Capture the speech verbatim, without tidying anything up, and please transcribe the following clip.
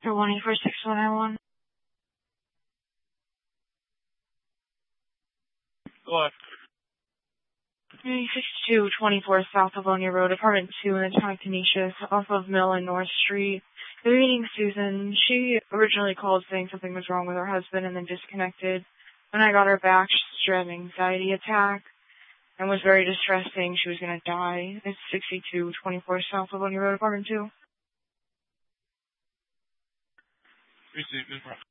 For one eight four six one nine one. What? sixty-two twenty-four South Livonia Road, apartment two in the town of Canisius, off of Mill and North Street. They're meeting Susan. She originally called saying something was wrong with her husband and then disconnected. When I got her back, she had an anxiety attack and was very distressed, saying she was going to die. It's sixty-two twenty-four South Livonia Road, apartment two. Receive this.